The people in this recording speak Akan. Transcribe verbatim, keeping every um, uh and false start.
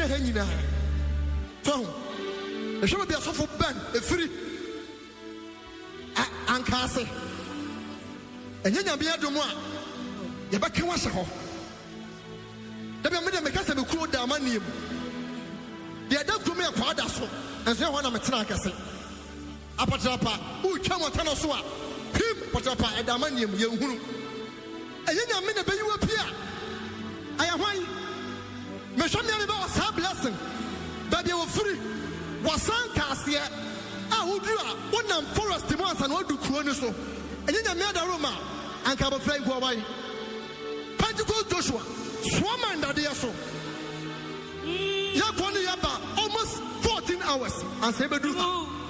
Enya Henina. So, the show be a soft band, a free Ankase. And Yenya Bia Dumois, Yabaka was a ho. The Medicasa be called Damanium. The other to me a father so, and say one of my Tanakasi. Apatrapa, who came on Tanosua, him, Patrapa, and Damanium, Yahoo. And Yenya Mina Bayu appear. I am one. Meshamia was a blessing, but they were free. Wasan Cassia, I would do one and forest the ones and all do Kuonuso, and then I made a Roma and Cabo Fly Hawaii. Pentecost Joshua, Swaman that they are so. Yaponi Yaba, almost fourteen hours, and Sabedu.